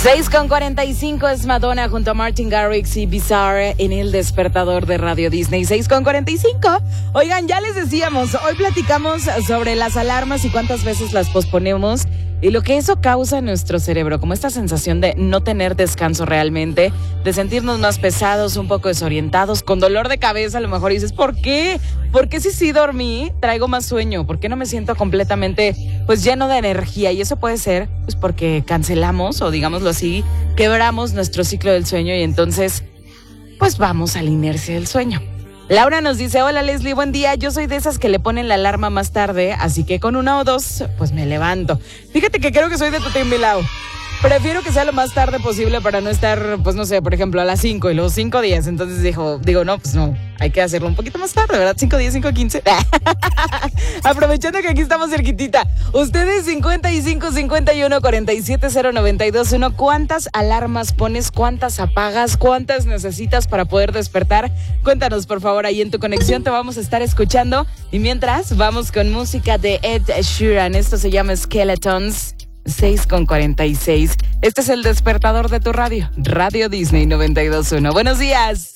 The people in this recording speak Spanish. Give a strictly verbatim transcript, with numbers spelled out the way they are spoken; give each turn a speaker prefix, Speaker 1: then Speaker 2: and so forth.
Speaker 1: seis con cuarenta y cinco es Madonna junto a Martin Garrix y Bizarre en el despertador de Radio Disney. seis con cuarenta y cinco. Oigan, ya les decíamos, hoy platicamos sobre las alarmas y cuántas veces las posponemos y lo que eso causa en nuestro cerebro, como esta sensación de no tener descanso realmente, de sentirnos más pesados, un poco desorientados, con dolor de cabeza a lo mejor. Y dices, ¿por qué? ¿Por qué si sí dormí traigo más sueño? ¿Por qué no me siento completamente pues lleno de energía? Y eso puede ser pues porque cancelamos o digámoslo así, quebramos nuestro ciclo del sueño y entonces pues vamos a la inercia del sueño. Laura nos dice, hola Leslie, buen día, yo soy de esas que le ponen la alarma más tarde, así que con una o dos pues me levanto. Fíjate que creo que soy de tu team, Milao. Prefiero que sea lo más tarde posible para no estar, pues no sé, por ejemplo, a las cinco y luego cinco días. Entonces dijo, digo, no, pues no, hay que hacerlo un poquito más tarde, ¿verdad? cinco diez, cinco quince. Aprovechando que aquí estamos cerquitita. Ustedes cincuenta y cinco, cincuenta y uno, cuarenta y siete, cero, noventa y dos, uno. ¿Cuántas alarmas pones? ¿Cuántas apagas? ¿Cuántas necesitas para poder despertar? Cuéntanos, por favor, ahí en tu conexión te vamos a estar escuchando. Y mientras, vamos con música de Ed Sheeran. Esto se llama Skeletons. seis con cuarenta y seis. Este es el despertador de tu radio, Radio Disney noventa y dos punto uno. Buenos días.